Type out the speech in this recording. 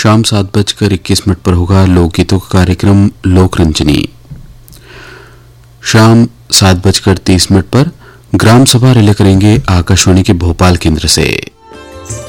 शाम 7:21 पर होगा लोकगीतों का कार्यक्रम लोकरंजनी। शाम 7:30 पर ग्राम सभा रिले करेंगे आकाशवाणी के भोपाल केंद्र से।